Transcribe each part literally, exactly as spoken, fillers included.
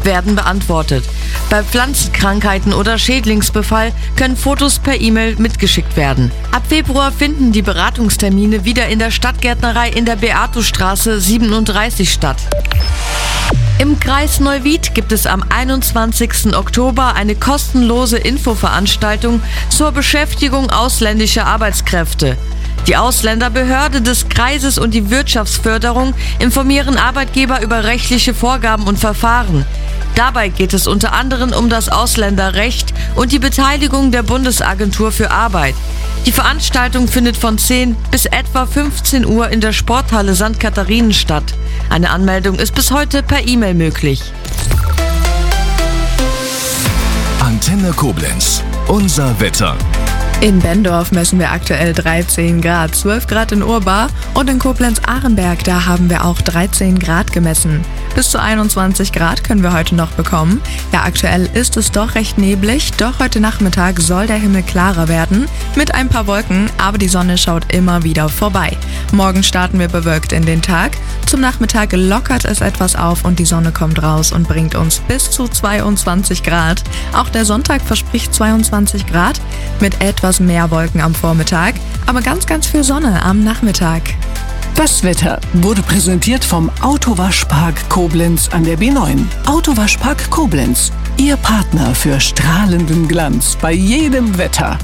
werden beantwortet. Bei Pflanzenkrankheiten oder Schädlingsbefall können Fotos per E-Mail mitgeschickt werden. Ab Februar finden die Beratungstermine wieder in der Stadtgärtnerei in der Beatustraße siebenunddreißig statt. Im Kreis Neuwied gibt es am einundzwanzigsten Oktober eine kostenlose Infoveranstaltung zur Beschäftigung ausländischer Arbeitskräfte. Die Ausländerbehörde des Kreises und die Wirtschaftsförderung informieren Arbeitgeber über rechtliche Vorgaben und Verfahren. Dabei geht es unter anderem um das Ausländerrecht und die Beteiligung der Bundesagentur für Arbeit. Die Veranstaltung findet von zehn bis etwa fünfzehn Uhr in der Sporthalle Sankt Katharinen statt. Eine Anmeldung ist bis heute per E-Mail möglich. Antenne Koblenz. Unser Wetter. In Benndorf messen wir aktuell dreizehn Grad, zwölf Grad in Urbar und in Koblenz-Ahrenberg, da haben wir auch dreizehn Grad gemessen. Bis zu einundzwanzig Grad können wir heute noch bekommen. Ja, aktuell ist es doch recht neblig, doch heute Nachmittag soll der Himmel klarer werden, mit ein paar Wolken, aber die Sonne schaut immer wieder vorbei. Morgen starten wir bewölkt in den Tag, zum Nachmittag lockert es etwas auf und die Sonne kommt raus und bringt uns bis zu zweiundzwanzig Grad. Auch der Sonntag verspricht zweiundzwanzig Grad, mit etwas mehr Wolken am Vormittag, aber ganz, ganz viel Sonne am Nachmittag. Das Wetter wurde präsentiert vom Autowaschpark Koblenz an der B neun. Autowaschpark Koblenz, Ihr Partner für strahlenden Glanz bei jedem Wetter.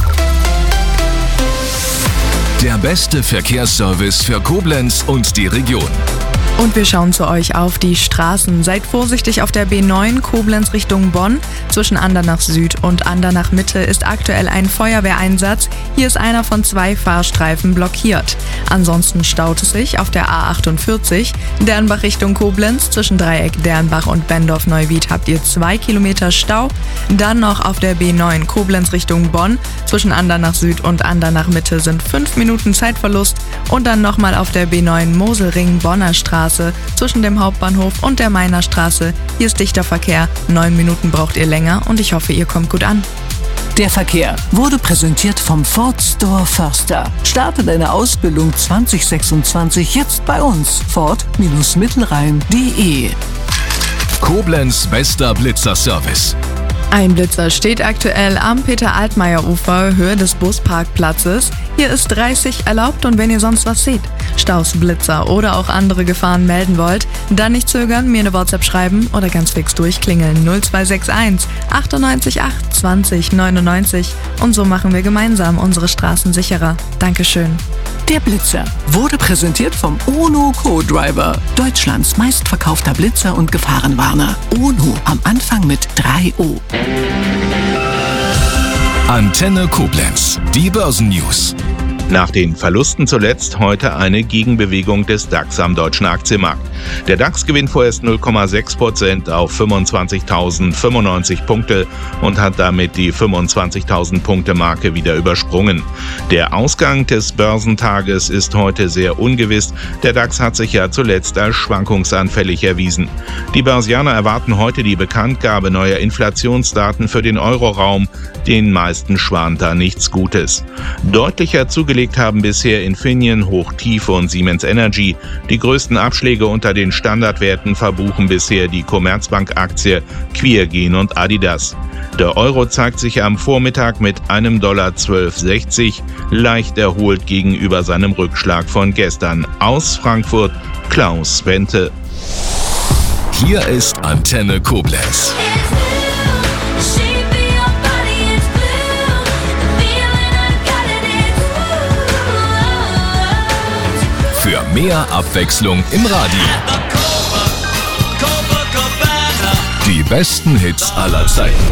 Der beste Verkehrsservice für Koblenz und die Region. Und wir schauen zu euch auf die Straßen. Seid vorsichtig auf der B neun Koblenz Richtung Bonn. Zwischen Andernach Süd und Andernach Mitte ist aktuell ein Feuerwehreinsatz. Hier ist einer von zwei Fahrstreifen blockiert. Ansonsten staut es sich auf der A achtundvierzig. Dernbach Richtung Koblenz. Zwischen Dreieck Dernbach und Benndorf-Neuwied habt ihr zwei Kilometer Stau. Dann noch auf der B neun Koblenz Richtung Bonn. Zwischen Andernach Süd und Andernach Mitte sind fünf Minuten Zeitverlust. Und dann nochmal auf der B neun Moselring Bonner Straße. Zwischen dem Hauptbahnhof und der Mainer Straße. Hier ist dichter Verkehr. Neun Minuten braucht ihr länger und ich hoffe, ihr kommt gut an. Der Verkehr wurde präsentiert vom Ford Store Förster. Starte deine Ausbildung zwanzig sechsundzwanzig jetzt bei uns. Ford Mittelrhein punkt de. Koblenz bester Blitzerservice. Ein Blitzer steht aktuell am Peter-Altmaier-Ufer, Höhe des Busparkplatzes. Hier ist dreißig erlaubt und wenn ihr sonst was seht, Staus, Blitzer oder auch andere Gefahren melden wollt, dann nicht zögern, mir eine WhatsApp schreiben oder ganz fix durchklingeln null zwei sechs eins achtundneunzig acht zwanzig neunundneunzig und so machen wir gemeinsam unsere Straßen sicherer. Dankeschön. Der Blitzer wurde präsentiert vom UNO Co-Driver, Deutschlands meistverkaufter Blitzer und Gefahrenwarner. UNO am Anfang mit drei O. Antenne Koblenz, die Börsennews. Nach den Verlusten zuletzt heute eine Gegenbewegung des DAX am deutschen Aktienmarkt. Der DAX gewinnt vorerst null Komma sechs Prozent auf fünfundzwanzigtausendfünfundneunzig Punkte und hat damit die fünfundzwanzigtausend Punkte Marke wieder übersprungen. Der Ausgang des Börsentages ist heute sehr ungewiss. Der DAX hat sich ja zuletzt als schwankungsanfällig erwiesen. Die Börsianer erwarten heute die Bekanntgabe neuer Inflationsdaten für den Euroraum. Den meisten schwant da nichts Gutes. Deutlicher zugelegt haben bisher Infineon, Hochtief und Siemens Energy. Die größten Abschläge unter den Standardwerten verbuchen bisher die Commerzbank-Aktie, Quiergen und Adidas. Der Euro zeigt sich am Vormittag mit einem Dollar zwölf sechzig, leicht erholt gegenüber seinem Rückschlag von gestern. Aus Frankfurt, Klaus Wente. Hier ist Antenne Koblenz. Für mehr Abwechslung im Radio. Die besten Hits aller Zeiten.